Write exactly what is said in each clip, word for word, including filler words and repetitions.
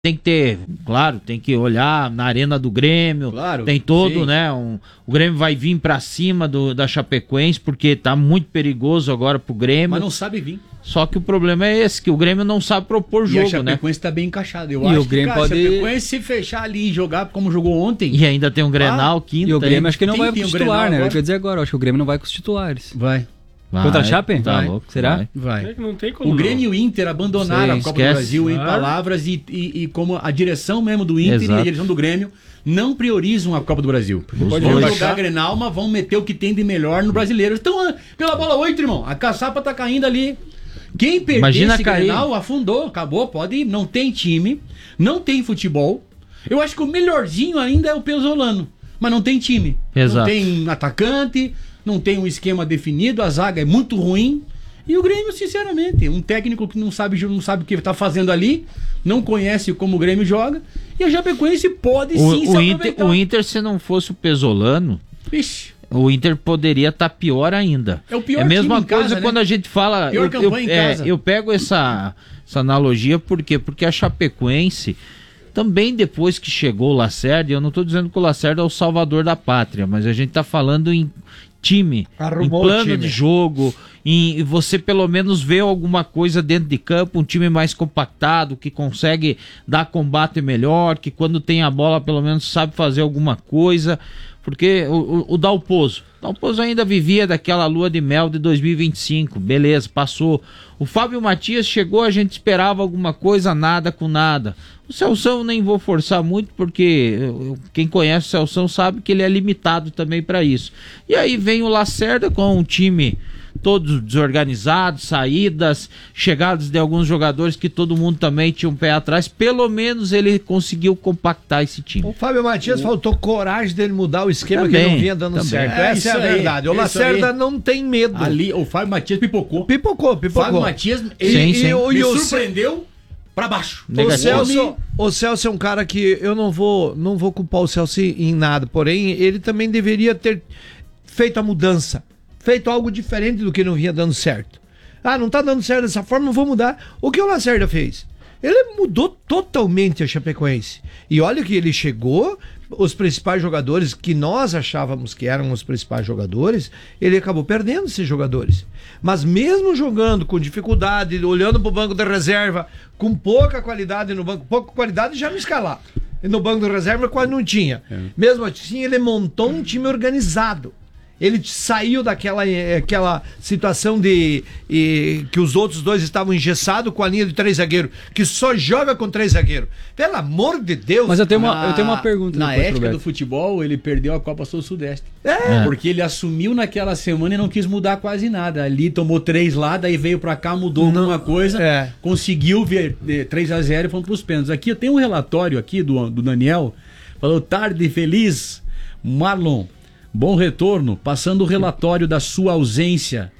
tem que ter, claro, tem que olhar na arena do Grêmio, claro, tem todo, sim. né, um, o Grêmio vai vir pra cima do, da Chapecoense, porque tá muito perigoso agora pro Grêmio. Mas não sabe vir. Só que o problema é esse, que o Grêmio não sabe propor jogo, né? E a Chapecoense né? tá bem encaixado. Eu e acho o Grêmio que, cara, pode... a Chapecoense se fechar ali e jogar como jogou ontem... E ainda tem um Grenal, ah, quinta. E o Grêmio acho que não tem, vai com os titular, né? Eu quero dizer agora, acho que o Grêmio não vai com os titulares. Vai. Vai. Contra a Chape? Tá vai. louco, será? Vai. vai. Não tem como o Grêmio não. e o Inter abandonaram Sei, a Copa esquece. do Brasil em ah. palavras e, e, e como a direção mesmo do Inter Exato. e a direção do Grêmio não priorizam a Copa do Brasil. Pode vão baixar. jogar a Grenal, mas vão meter o que tem de melhor no brasileiro. Então, pela bola oito, irmão, a caçapa tá caindo ali. Quem perder Imagina esse cair. Grenal afundou, acabou, pode ir. Não tem time, não tem futebol. Eu acho que o melhorzinho ainda é o Pesolano, mas não tem time. Exato. Não tem atacante, não tem um esquema definido, a zaga é muito ruim. E o Grêmio, sinceramente, um técnico que não sabe, não sabe o que está fazendo ali, não conhece como o Grêmio joga, e a Chapecoense pode o, sim o se Inter, aproveitar. o Inter, se não fosse o Pesolano, Ixi. o Inter poderia estar tá pior ainda. É o pior É a mesma time em coisa casa, quando né? a gente fala... Pior Eu, campanha eu, em é, casa. eu pego essa, essa analogia, por quê? Porque a Chapecoense... Também depois que chegou o Lacerda, eu não estou dizendo que o Lacerda é o salvador da pátria, mas a gente está falando em time, Arrumou em plano time. de jogo, em você pelo menos ver alguma coisa dentro de campo, um time mais compactado, que consegue dar combate melhor, que quando tem a bola pelo menos sabe fazer alguma coisa, porque o, o, o Dalpozo, Dalpozo ainda vivia daquela lua de mel de dois mil e vinte e cinco, beleza, passou. O Fábio Matias chegou, a gente esperava alguma coisa, nada com nada. O Celção nem vou forçar muito, porque eu, quem conhece o Celção sabe que ele é limitado também para isso. E aí vem o Lacerda com um time todo desorganizado, saídas, chegadas de alguns jogadores que todo mundo também tinha um pé atrás. Pelo menos ele conseguiu compactar esse time. O Fábio Matias o... faltou coragem dele mudar o esquema também, que não vinha dando também. certo. É, Essa é a aí, verdade. O Lacerda aí. não tem medo. Ali, o Fábio Matias pipocou. Pipocou, pipocou. Fábio Matias ele, sim, sim. E, o, me e o surpreendeu pra baixo. O Celso, o Celso é um cara que eu não vou, não vou culpar o Celso em nada, porém ele também deveria ter feito a mudança, feito algo diferente do que não vinha dando certo. Ah, não tá dando certo dessa forma, não vou mudar. O que o Lacerda fez? Ele mudou totalmente a Chapecoense. E olha que ele chegou, os principais jogadores que nós achávamos que eram os principais jogadores, ele acabou perdendo esses jogadores. Mas mesmo jogando com dificuldade, olhando pro banco da reserva, com pouca qualidade no banco, pouca qualidade já me escalar. E no banco da reserva quase não tinha. É. Mesmo assim, ele montou um time organizado. Ele saiu daquela aquela situação de e, que os outros dois estavam engessados com a linha de três zagueiros, que só joga com três zagueiros. Pelo amor de Deus. Mas eu tenho uma, na, eu tenho uma pergunta. Na ética do futebol, ele perdeu a Copa Sul-Sudeste. É. Porque ele assumiu naquela semana e não quis mudar quase nada. Ali tomou três lá, daí veio pra cá, mudou não, alguma coisa, é. conseguiu ver três a zero e fomos pros pênaltis. Aqui eu tenho um relatório aqui do, do Daniel, falou: tarde feliz, Marlon. Bom retorno, passando o relatório da sua ausência.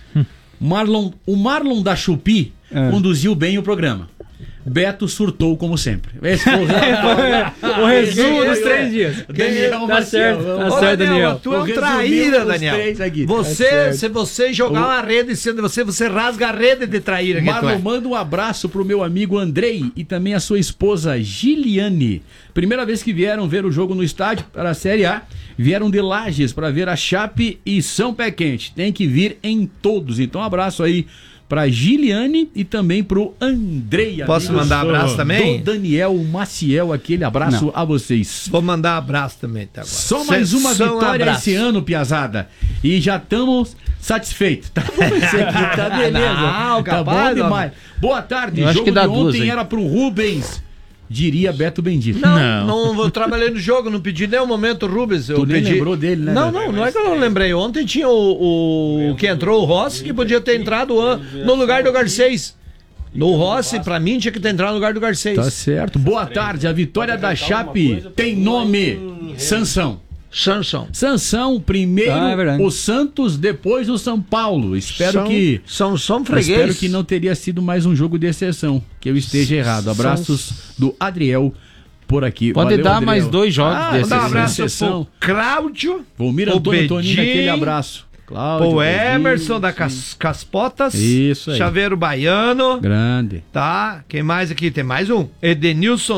Marlon, o Marlon da Chupi é. conduziu bem o programa. Beto surtou como sempre. Esse foi o, o resumo dos três dias. Daniel tá certo, tá certo, Daniel. Tu é um traíra, Daniel. Você, tá se você jogar o... uma rede em cima de você, você rasga a rede de traíra. Marlon, manda um abraço pro meu amigo Andrei e também a sua esposa Giliane. Primeira vez que vieram ver o jogo no estádio para a Série A, vieram de Lages para ver a Chape e São Pé Quente. Tem que vir em todos. Então, um abraço aí pra Giliane e também pro Andrei. Posso mandar abraço também? Do Daniel Maciel, aquele abraço Não. a vocês. Vou mandar abraço também, tá? Agora. Só mais uma Sessão vitória abraço. esse ano, piazada. E já estamos satisfeitos. Tá bom, esse aqui tá beleza. Não, tá bom demais. Boa tarde. Eu jogo que dá de ontem duas, era pro Rubens. Diria Beto Bendito. Não, não, não eu trabalhei no jogo, não pedi nem um momento, Rubens. Eu tu nem pedi... lembrou dele, né? Não, não, não é que eu não lembrei. Ontem tinha o, o que entrou, o Rossi, que podia ter entrado no lugar do Garcês. No Rossi, pra mim, tinha que ter entrado no lugar do Garcês. Tá certo. Boa tarde. A vitória da Chape tem nome: Sansão. Sansão. Sansão, primeiro ah, é o Santos, depois o São Paulo. Espero São, que. São, são freguês. Espero que não teria sido mais um jogo de exceção. Que eu esteja errado. Abraços do Adriel por aqui. Pode Valeu, dar Adriel. mais dois jogos ah, de dar um abraço exceção. pro Cláudio. Volmir Antônio Tonini, aquele abraço. Cláudio O Emerson Isso, da Cas, Caspotas. Isso aí. Chaveiro Baiano. Grande. Tá. Quem mais aqui? Tem mais um. Edenilson